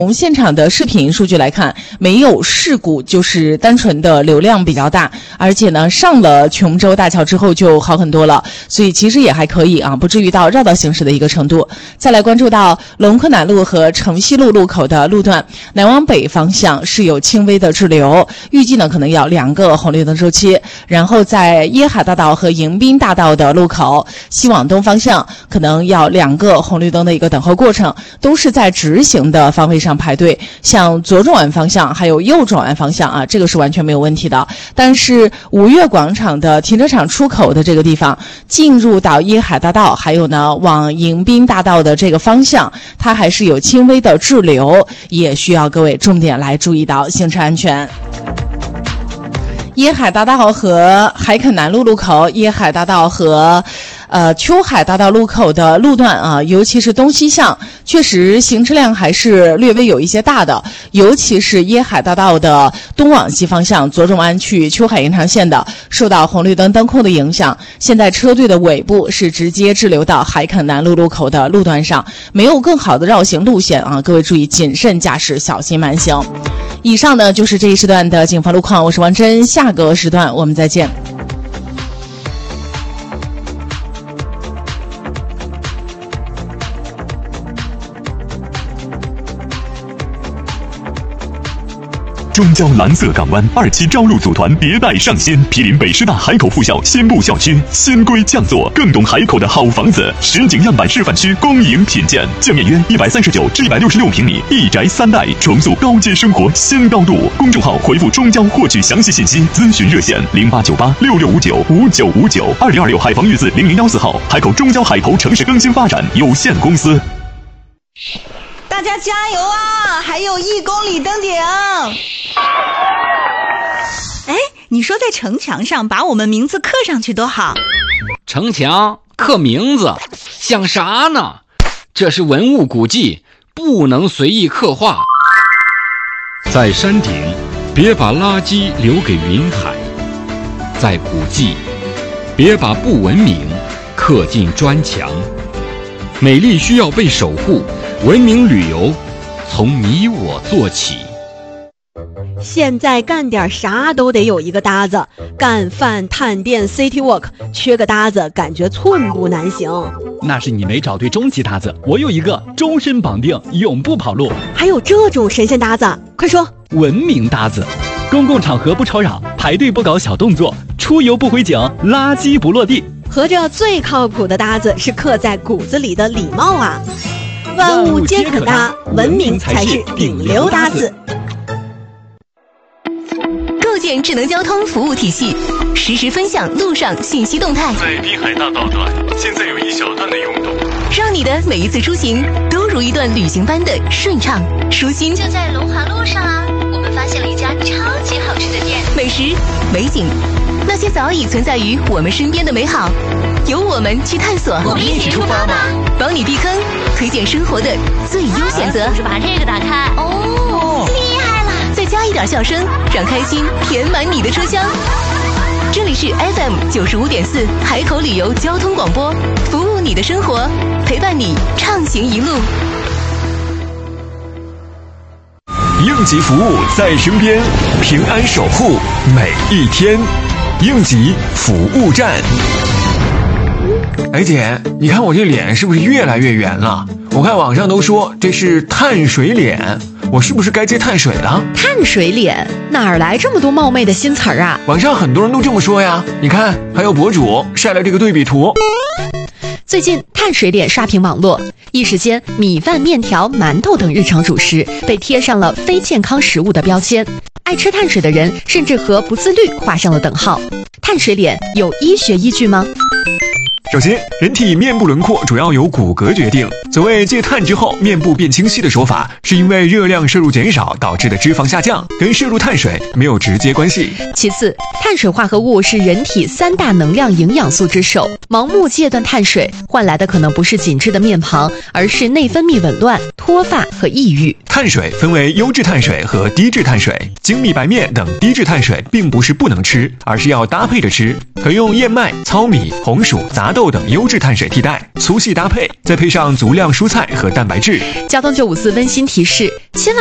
从现场的视频数据来看，没有事故，就是单纯的流量比较大，而且呢，上了琼州大桥之后就好很多了，所以其实也还可以啊，不至于到绕道行驶的一个程度。再来关注到龙昆南路和城西路路口的路段，南往北方向是有轻微的滞留，预计呢可能要2个红绿灯周期。然后在椰海大道和迎宾大道的路口，西往东方向可能要2个红绿灯的一个等候过程，都是在直行的方位上排队，像左转弯方向还有右转弯方向啊，这个是完全没有问题的。但是五岳广场的停车场出口的这个地方，进入到椰海大道，还有呢往迎宾大道的这个方向，它还是有轻微的滞留，也需要各位重点来注意到行车安全。椰海大道和海垦南路路口，椰海大道和秋海大道路口的路段啊，尤其是东西向，确实行车量还是略微有一些大的，尤其是椰海大道的东往西方向，左转弯去秋海延长线的，受到红绿灯灯控的影响，现在车队的尾部是直接滞留到海垦南路路口的路段上，没有更好的绕行路线啊，各位注意谨慎驾驶，小心慢行。以上呢就是这一时段的警方路况，我是王真，下个时段我们再见。 中交蓝色港湾2期招录组团迭代上新，毗邻北师大海口附校新部校区，新规降座，更懂海口的好房子。实景样板示范区公营品鉴，建面约139至166平米，一宅3代，重塑高阶生活新高度。公众号回复中交获取详细信息，咨询热线0898665959，2026海防御字0014号，海口中交海投城市更新发展有限公司。 大家加油啊！还有1公里登顶。哎，你说在城墙上把我们名字刻上去多好。 城墙刻名字想啥呢？这是文物古迹，不能随意刻画。 在山顶别把垃圾留给云海，在古迹别把不文明刻进砖墙。美丽需要被守护，文明旅游从你我做起。 现在干点啥都得有一个搭子，干饭探店 City Walk 缺个搭子感觉寸步难行。 那是你没找对终极搭子，我有一个终身绑定永不跑路。 还有这种神仙搭子，快说。 文明搭子，公共场合不吵扰，排队不搞小动作，出游不回警，垃圾不落地。 合着最靠谱的搭子是刻在骨子里的礼貌啊。万物皆可搭，文明才是顶流搭子。 构建智能交通服务体系，实时分享路上信息动态。 在滨海大道段，现在有一小段的拥堵， 让你的每一次出行都如一段旅行般的顺畅舒心。 就在龙华路上啊，我们发现了一家超级好吃的店， 美食、美景，那些早已存在于我们身边的美好，由我们去探索。 我们一起出发吧， 帮你避坑，推荐生活的最优选择。 就是把这个打开哦，厉害了！ 再加一点笑声，让开心填满你的车厢。这里是 FM 95.4海口旅游交通广播，服务你的生活，陪伴你畅行一路。 应急服务在身边，平安守护每一天。应急服务站。 哎姐，你看我这脸是不是越来越圆了？我看网上都说这是碳水脸，我是不是该接碳水了？ 碳水脸哪儿来这么多冒昧的新词儿啊？ 网上很多人都这么说呀。你看，还有博主晒了这个对比图。 最近碳水脸刷屏网络，一时间米饭、面条、馒头等日常主食被贴上了非健康食物的标签，爱吃碳水的人甚至和不自律画上了等号。碳水脸有医学依据吗？ 首先，人体面部轮廓主要由骨骼决定。所谓戒碳之后面部变清晰的说法，是因为热量摄入减少导致的脂肪下降，跟摄入碳水没有直接关系。 其次，碳水化合物是人体3大能量营养素之首，盲目戒断碳水换来的可能不是紧致的面庞，而是内分泌紊乱、脱发和抑郁。 碳水分为优质碳水和低质碳水，精米白面等低质碳水并不是不能吃，而是要搭配着吃，可用燕麦、糙米、红薯、杂豆豆等优质碳水替代，粗细搭配，再配上足量蔬菜和蛋白质。 交通954温馨提示：千万